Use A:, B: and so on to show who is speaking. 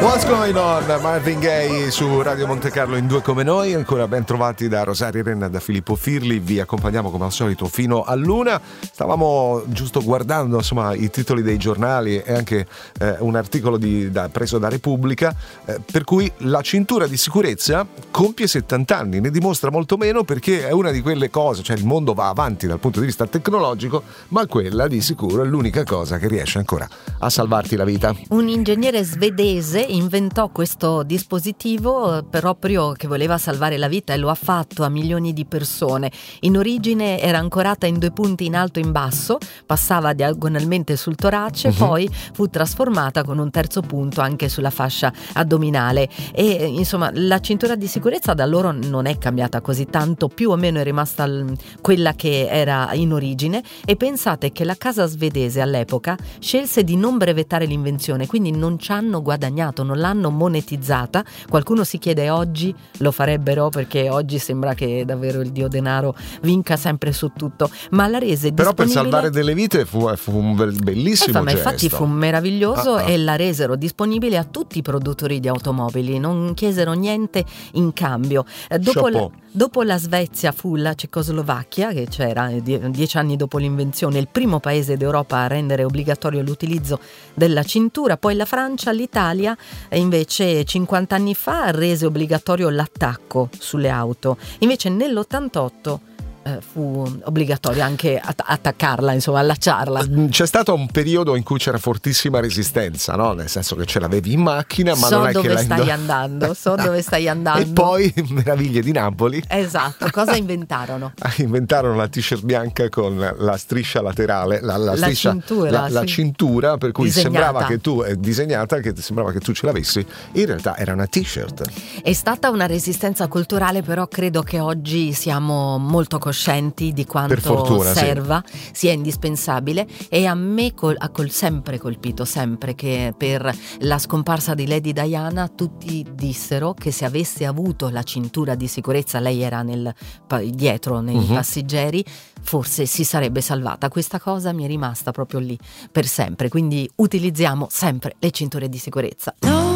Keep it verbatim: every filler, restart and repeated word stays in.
A: What's going on? Marvin Gaye su Radio Monte Carlo in Due come noi, ancora ben trovati da Rosario Renna, da Filippo Firli, vi accompagniamo come al solito fino all'una. Stavamo giusto guardando insomma i titoli dei giornali e anche eh, un articolo di, da, preso da Repubblica eh, per cui la cintura di sicurezza compie settanta anni, ne dimostra molto meno perché è una di quelle cose, cioè il mondo va avanti dal punto di vista tecnologico, ma quella di sicuro è l'unica cosa che riesce ancora a salvarti la vita.
B: Un ingegnere svedese inventò questo dispositivo proprio che voleva salvare la vita e lo ha fatto a milioni di persone. In origine era ancorata in due punti in alto e in basso, passava diagonalmente sul torace, uh-huh. poi fu trasformata con un terzo punto anche sulla fascia addominale e insomma la cintura di sicurezza da loro non è cambiata così tanto, più o meno è rimasta l- quella che era in origine. E pensate che la casa svedese all'epoca scelse di non brevettare l'invenzione, quindi non ci hanno guadagnato, non l'hanno monetizzata. Qualcuno si chiede oggi lo farebbero, perché oggi sembra che davvero il dio denaro vinca sempre su tutto, ma la rese
A: però
B: disponibile...
A: per salvare delle vite fu, fu un bellissimo
B: eh, ma
A: gesto.
B: infatti fu meraviglioso.
A: ah, ah.
B: E la resero disponibile a tutti i produttori di automobili, non chiesero niente in cambio. Eh, dopo, la, dopo la Svezia fu la Cecoslovacchia, che c'era die, dieci anni dopo l'invenzione, il primo paese d'Europa a rendere obbligatorio l'utilizzo della cintura, poi la Francia, l'Italia e invece cinquanta anni fa rese obbligatorio l'attacco sulle auto. Invece nell'ottantotto eh, fu obbligatorio anche att- attaccarla, insomma allacciarla.
A: C'è stato un periodo in cui c'era fortissima resistenza, no? Nel senso che ce l'avevi in macchina, ma
B: so
A: non è
B: dove
A: che l'hai
B: stai
A: indo-
B: andando, so dove stai andando.
A: E poi Meraviglie di Napoli.
B: Esatto, cosa inventarono?
A: Inventarono la t-shirt bianca con la striscia laterale, la, la,
B: La
A: striscia,
B: cintura,
A: la, la
B: sì.
A: cintura, per cui
B: Disegnata.
A: sembrava che tu è disegnata, che sembrava che tu ce l'avessi. In realtà era una t-shirt.
B: È stata una resistenza culturale, però credo che oggi siamo molto coscienti di quanto
A: fortuna,
B: serva, sì. sia indispensabile. E a me col, ha col sempre colpito sempre che per la scomparsa di Lady Diana tutti dissero che se avesse avuto la cintura di sicurezza, lei era nel, dietro nei uh-huh. passeggeri, forse si sarebbe salvata. Questa cosa mi è rimasta proprio lì per sempre, quindi utilizziamo sempre le cinture di sicurezza. No.